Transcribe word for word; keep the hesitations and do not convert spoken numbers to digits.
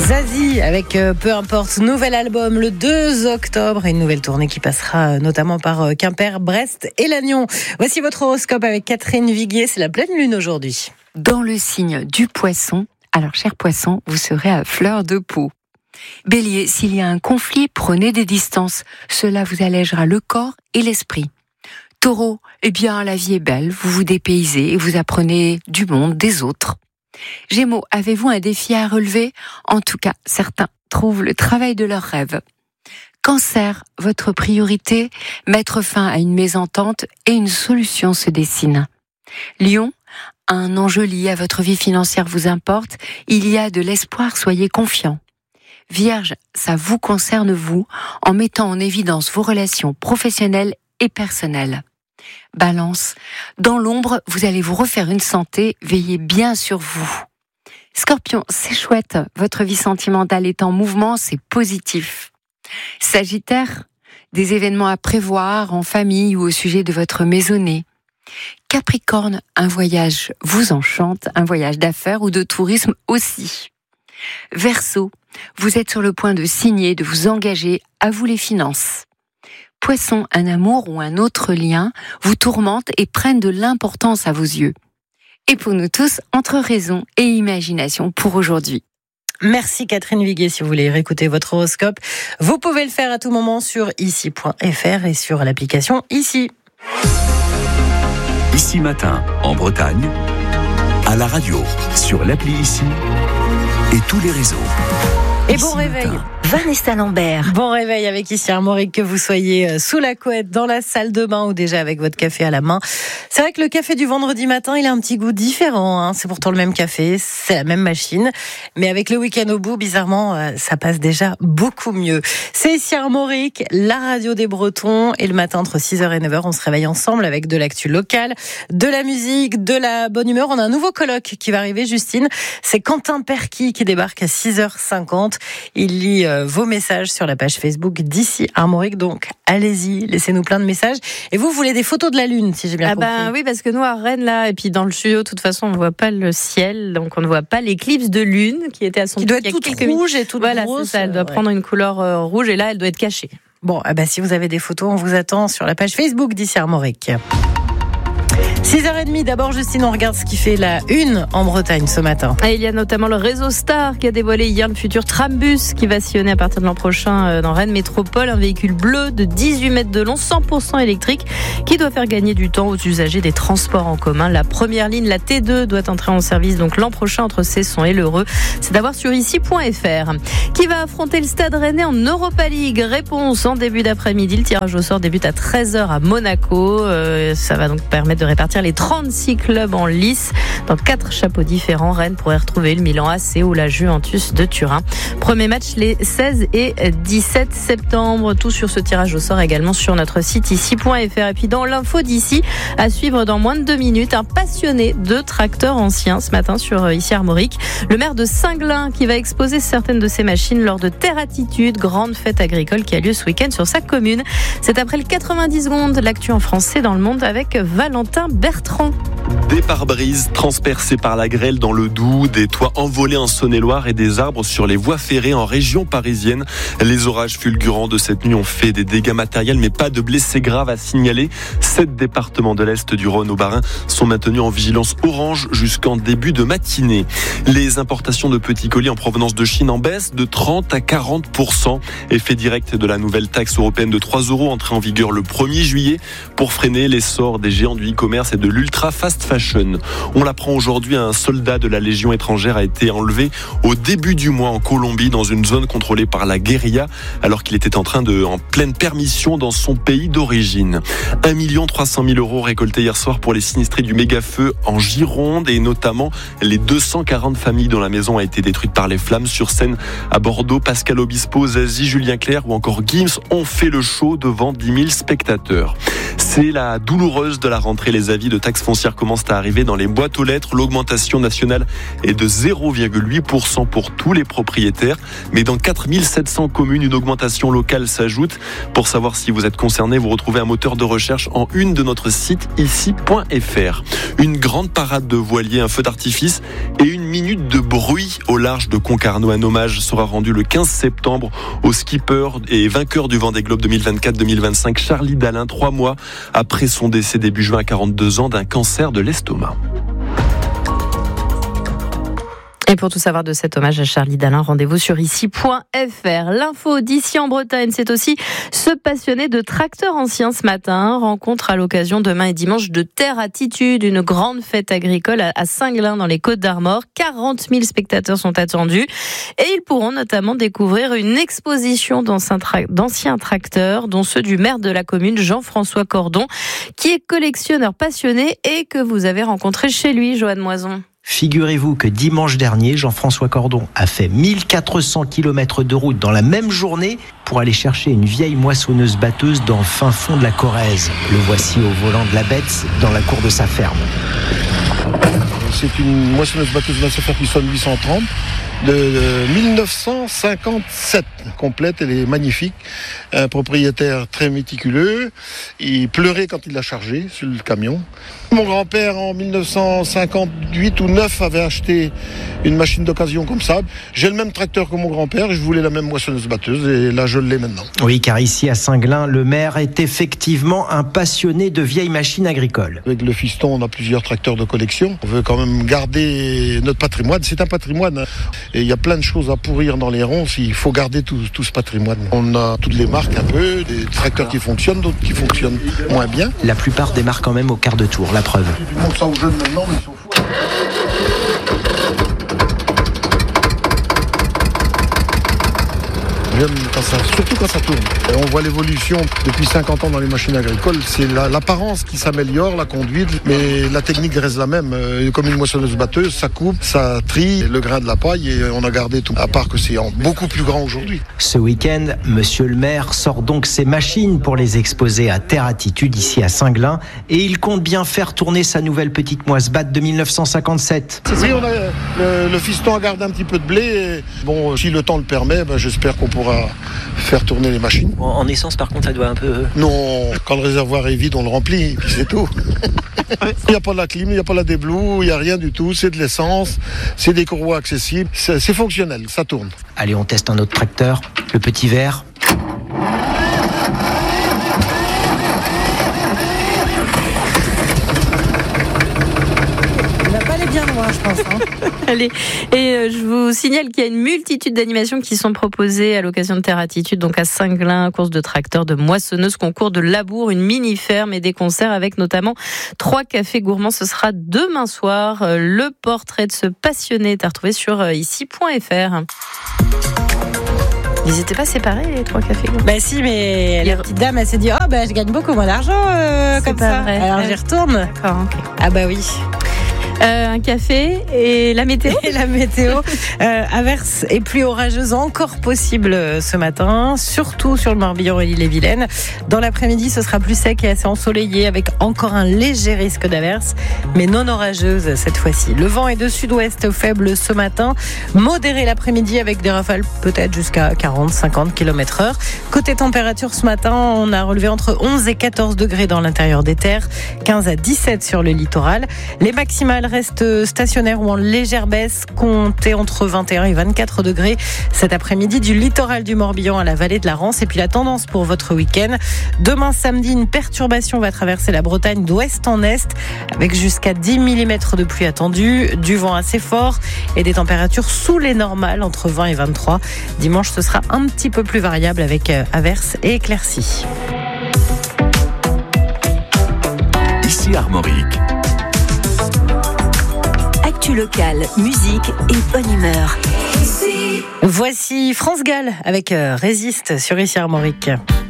Zazie avec euh, Peu importe, nouvel album le deux octobre et une nouvelle tournée qui passera euh, notamment par euh, Quimper, Brest et Lannion. Voici votre horoscope avec Catherine Viguier, c'est la pleine lune aujourd'hui. Dans le signe du poisson, alors cher poisson, vous serez à fleur de peau. Bélier, s'il y a un conflit, prenez des distances, cela vous allègera le corps et l'esprit. Taureau, eh bien la vie est belle, vous vous dépaysez et vous apprenez du monde, des autres. Gémeaux, avez-vous un défi à relever ? En tout cas, certains trouvent le travail de leurs rêves. Cancer, votre priorité, mettre fin à une mésentente et une solution se dessine. Lion, un enjeu lié à votre vie financière vous importe, il y a de l'espoir, soyez confiants. Vierge, ça vous concerne vous, en mettant en évidence vos relations professionnelles et personnelles. Balance, dans l'ombre, vous allez vous refaire une santé, veillez bien sur vous. Scorpion, c'est chouette, votre vie sentimentale est en mouvement, c'est positif. Sagittaire, des événements à prévoir en famille ou au sujet de votre maisonnée. Capricorne, un voyage vous enchante, un voyage d'affaires ou de tourisme aussi. Verseau, vous êtes sur le point de signer, de vous engager, à vous les finances. Poisson, un amour ou un autre lien vous tourmente et prennent de l'importance à vos yeux. Et pour nous tous, entre raison et imagination pour aujourd'hui. Merci Catherine Viguier. Si vous voulez réécouter votre horoscope, vous pouvez le faire à tout moment sur ici point f r et sur l'application Ici. Ici Matin, en Bretagne, à la radio, sur l'appli Ici et tous les réseaux. Et bon réveil, Vanessa Lambert. Bon réveil avec Ici Armorique, que vous soyez sous la couette, dans la salle de bain ou déjà avec votre café à la main. C'est vrai que le café du vendredi matin, il a un petit goût différent. Hein. C'est pourtant le même café, c'est la même machine. Mais avec le week-end au bout, bizarrement, ça passe déjà beaucoup mieux. C'est Ici Armorique, la radio des Bretons. Et le matin, entre six heures et neuf heures, on se réveille ensemble avec de l'actu locale, de la musique, de la bonne humeur. On a un nouveau colloque qui va arriver, Justine. C'est Quentin Perquis qui débarque à six heures cinquante. Il lit euh, vos messages sur la page Facebook d'Ici Armorique, donc allez-y, laissez-nous plein de messages. Et vous, vous voulez des photos de la Lune, si j'ai bien ah compris. Ah ben oui, parce que nous à Rennes, là, et puis dans le studio, de toute façon, on ne voit pas le ciel, donc on ne voit pas l'éclipse de Lune qui était à son qui doit être toute rouge et toute voilà, grosse. Voilà, c'est ça, elle doit ouais. prendre une couleur euh, rouge et là, elle doit être cachée. Bon, eh ben, si vous avez des photos, on vous attend sur la page Facebook d'Ici Armorique. six heures trente, d'abord Justine, on regarde ce qui fait la une en Bretagne ce matin. Et il y a notamment le réseau Star qui a dévoilé hier le futur trambus qui va sillonner à partir de l'an prochain dans Rennes Métropole, un véhicule bleu de dix-huit mètres de long, cent pour cent électrique, qui doit faire gagner du temps aux usagers des transports en commun. La première ligne, la T deux, doit entrer en service donc l'an prochain entre Cesson et l'Heureux. C'est à voir sur ici point f r. Qui va affronter le Stade Rennais en Europa League? Réponse en début d'après-midi. Le tirage au sort débute à treize heures à Monaco. Euh, ça va donc permettre de répartir les trente-six clubs en lice dans quatre chapeaux différents. Rennes pourrait retrouver le Milan A C ou la Juventus de Turin. Premier match les seize et dix-sept septembre. Tout sur ce tirage au sort également sur notre site ici point f r. Et puis dans l'info d'ici, à suivre dans moins de deux minutes, un passionné de tracteurs anciens ce matin sur Ici Armorique. Le maire de Singlin qui va exposer certaines de ses machines lors de Terre Attitude, grande fête agricole qui a lieu ce week-end sur sa commune. C'est après le quatre-vingt-dix secondes, l'actu en français dans le monde avec Valentin Bertrand. Des pare-brises transpercés par la grêle dans le Doubs, des toits envolés en Saône-et-Loire et des arbres sur les voies ferrées en région parisienne. Les orages fulgurants de cette nuit ont fait des dégâts matériels, mais pas de blessés graves à signaler. Sept départements de l'Est du Rhône au Bas-Rhin sont maintenus en vigilance orange jusqu'en début de matinée. Les importations de petits colis en provenance de Chine en baisse de trente à quarante pour cent. Effet direct de la nouvelle taxe européenne de trois euros entrée en vigueur le premier juillet pour freiner l'essor des géants du e-commerce et de l'ultra fast fashion. On l'apprend aujourd'hui, un soldat de la Légion étrangère a été enlevé au début du mois en Colombie dans une zone contrôlée par la guérilla alors qu'il était en train de, en pleine permission dans son pays d'origine. un million trois cent mille euros récoltés hier soir pour les sinistrés du méga-feu en Gironde et notamment les deux cent quarante familles dont la maison a été détruite par les flammes. Sur scène à Bordeaux, Pascal Obispo, Zazie, Julien Clerc ou encore Gims ont fait le show devant dix mille spectateurs. C'est la douloureuse de la rentrée, les avis avis de taxes foncières commencent à arriver dans les boîtes aux lettres. L'augmentation nationale est de zéro virgule huit pour cent pour tous les propriétaires. Mais dans quatre mille sept cents communes, une augmentation locale s'ajoute. Pour savoir si vous êtes concerné, vous retrouvez un moteur de recherche en une de notre site ici point f r. Une grande parade de voiliers, un feu d'artifice et une minute de bruit au large de Concarneau. Un hommage sera rendu le quinze septembre au skipper et vainqueur du Vendée Globe deux mille vingt-quatre deux mille vingt-cinq, Charlie Dalin, trois mois après son décès début juin à quarante-deux ans d'un cancer de l'estomac. Et pour tout savoir de cet hommage à Charlie Dalin, rendez-vous sur ici point f r. L'info d'ici en Bretagne, c'est aussi se passionner de tracteurs anciens ce matin. Rencontre à l'occasion demain et dimanche de Terre Attitude, une grande fête agricole à Singlin dans les Côtes-d'Armor. quarante mille spectateurs sont attendus et ils pourront notamment découvrir une exposition d'anciens tracteurs, dont ceux du maire de la commune, Jean-François Cordon, qui est collectionneur passionné et que vous avez rencontré chez lui, Joanne Moison. Figurez-vous que dimanche dernier, Jean-François Cordon a fait mille quatre cents kilomètres de route dans la même journée pour aller chercher une vieille moissonneuse-batteuse dans le fin fond de la Corrèze. Le voici au volant de la bête dans la cour de sa ferme. C'est une moissonneuse-batteuse Massey Ferguson huit cent trente de mille neuf cent cinquante-sept. Complète, elle est magnifique. Un propriétaire très méticuleux. Il pleurait quand il l'a chargée sur le camion. Mon grand-père, en mille neuf cent cinquante-huit ou neuf, avait acheté une machine d'occasion comme ça. J'ai le même tracteur que mon grand-père, je voulais la même moissonneuse-batteuse et là je l'ai maintenant. Oui, car ici à Singlin, le maire est effectivement un passionné de vieilles machines agricoles. Avec le fiston, on a plusieurs tracteurs de collection. On veut quand même garder notre patrimoine. C'est un patrimoine. Et il y a plein de choses à pourrir dans les ronces. Il faut garder tout, tout ce patrimoine. On a toutes les marques un peu, des tracteurs qui fonctionnent, d'autres qui fonctionnent moins bien. La plupart démarrent quand même au quart de tour, la preuve. Je montre ça aux jeunes maintenant, mais ils sont fous. J'aime quand ça, surtout quand ça tourne. Et on voit l'évolution depuis cinquante ans dans les machines agricoles. C'est la, l'apparence qui s'améliore, la conduite, mais la technique reste la même. Euh, comme une moissonneuse-batteuse, ça coupe, ça trie le grain de la paille et on a gardé tout. À part que c'est en beaucoup plus grand aujourd'hui. Ce week-end, monsieur le maire sort donc ses machines pour les exposer à Terre Attitude ici à Singlin et il compte bien faire tourner sa nouvelle petite moisse-batte de mille neuf cent cinquante-sept. Oui, on a, le, le fiston a gardé un petit peu de blé. Et, bon, si le temps le permet, ben, j'espère qu'on pourra faire tourner les machines. En essence, par contre, ça doit un peu... Non, quand le réservoir est vide, on le remplit, puis c'est tout. Il n'y a pas de la clim, il n'y a pas de la déblou, il n'y a rien du tout. C'est de l'essence, c'est des courroies accessibles, c'est, c'est fonctionnel, ça tourne. Allez, on teste un autre tracteur, le petit vert. Bien loin, je pense. Hein. Allez, et euh, je vous signale qu'il y a une multitude d'animations qui sont proposées à l'occasion de Terre Attitude, donc à Singlin, course de tracteurs, de moissonneuses, concours de labour, une mini-ferme et des concerts avec notamment trois cafés gourmands. Ce sera demain soir. Euh, le portrait de ce passionné est à retrouver sur euh, ici point f r. Ils n'étaient pas séparés, les trois cafés gourmands? Bah si, mais la petite dame, elle s'est dit « Oh, bah je gagne beaucoup moins d'argent euh, comme ça. Vrai. Alors j'y retourne. » D'accord, ok. Ah bah oui. Euh, un café et la météo. Et la météo, euh, averses et pluies orageuses encore possibles ce matin, surtout sur le Morbihan et l'Ille-et-Vilaine. Dans l'après-midi, ce sera plus sec et assez ensoleillé avec encore un léger risque d'averses, mais non orageuse cette fois-ci. Le vent est de sud-ouest faible ce matin, modéré l'après-midi avec des rafales peut-être jusqu'à quarante à cinquante kilomètres heure. Côté température ce matin, on a relevé entre onze et quatorze degrés dans l'intérieur des terres, quinze à dix-sept sur le littoral. Les maximales restent stationnaires ou en légère baisse, comptez entre vingt et un et vingt-quatre degrés cet après-midi du littoral du Morbihan à la vallée de la Rance. Et puis la tendance pour votre week-end, demain samedi, une perturbation va traverser la Bretagne d'ouest en est avec jusqu'à dix millimètres de pluie attendue, du vent assez fort et des températures sous les normales entre vingt et vingt-trois. Dimanche, ce sera un petit peu plus variable avec averses et éclaircies. Ici Armorique. Actu locale, musique et bonne humeur. Voici France Gall avec Résiste sur Ici Armorique.